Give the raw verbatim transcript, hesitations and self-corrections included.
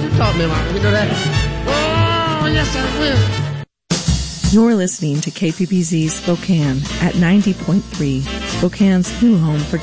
You taught me, Mom. You know that? Oh, yes, I will. You're listening to K P P Z Spokane at ninety point three, Spokane's new home for